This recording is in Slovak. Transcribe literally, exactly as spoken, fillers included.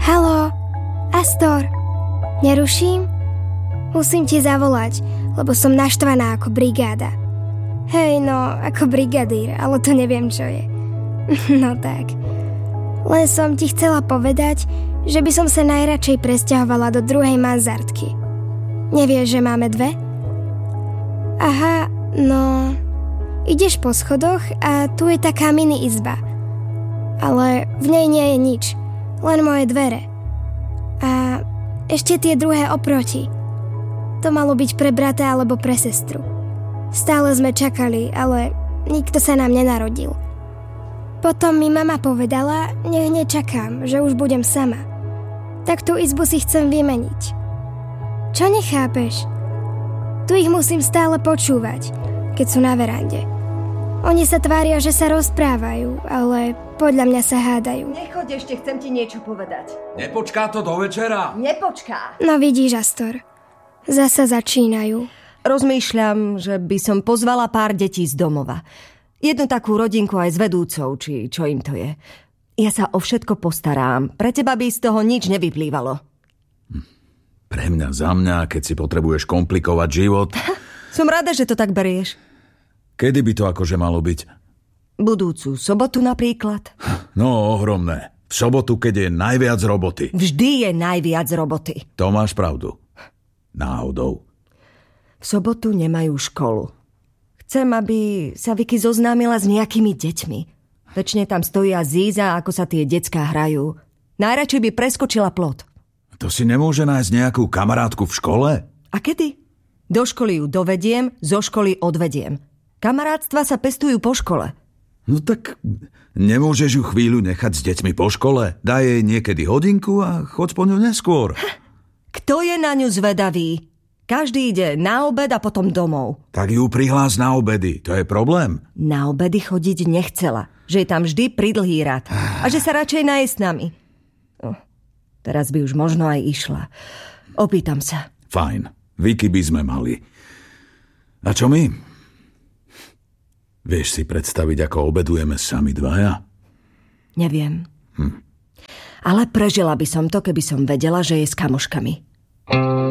Haló, Astor, neruším? Musím ti zavolať, lebo som naštvaná ako brigáda. Hej, no, ako brigadír, ale to neviem, čo je. No tak. Len som ti chcela povedať, že by som sa najradšej presťahovala do druhej mansardky. Nevieš, že máme dve? Aha, no... Ideš po schodoch a tu je taká mini izba. Ale v nej nie je nič, len moje dvere. A ešte tie druhé oproti. To malo byť pre brata alebo pre sestru. Stále sme čakali, ale nikto sa nám nenarodil. Potom mi mama povedala, nech nečakám, že už budem sama. Tak tú izbu si chcem vymeniť. Čo nechápeš? Tu ich musím stále počúvať, keď sú na verande. Oni sa tvária, že sa rozprávajú, ale podľa mňa sa hádajú. Nechoď ešte, chcem ti niečo povedať. Nepočká to do večera? Nepočká. No vidíš, Astor, zasa začínajú. Rozmýšľam, že by som pozvala pár detí z domova. Jednu takú rodinku aj s vedúcou, či čo im to je. Ja sa o všetko postarám. Pre teba by z toho nič nevyplývalo. Pre mňa, za mňa, keď si potrebuješ komplikovať život. Som rada, že to tak berieš. Kedy by to akože malo byť? Budúcu sobotu napríklad. No, ohromné. V sobotu, keď je najviac roboty. Vždy je najviac roboty. To máš pravdu. Náhodou. V sobotu nemajú školu. Chcem, aby sa Vicky zoznámila s nejakými deťmi. Večne tam stojí a zíza, ako sa tie decká hrajú. Najradšej by preskočila plot. To si nemôže nájsť nejakú kamarátku v škole? A kedy? Do školy ju dovediem, zo školy odvediem. Kamarátstva sa pestujú po škole. No tak nemôžeš ju chvíľu nechať s deťmi po škole? Daj jej niekedy hodinku a choď po ňu neskôr. Kto je na ňu zvedavý? Každý ide na obed a potom domov. Tak ju prihlás na obedy, to je problém. Na obedy chodiť nechcela, že je tam vždy pridlhý rad a že sa radšej naje s nami. Oh, teraz by už možno aj išla. Opýtam sa. Fajn, Vicky by sme mali. A čo my? Vieš si predstaviť, ako obedujeme sami dvaja? Neviem. Hm. Ale prežila by som to, keby som vedela, že je s kamoškami.